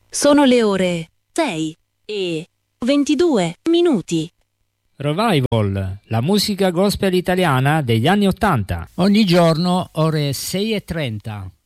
Sono le ore 6:22. Revival, la musica gospel italiana degli anni '80. Ogni giorno ore 6:30.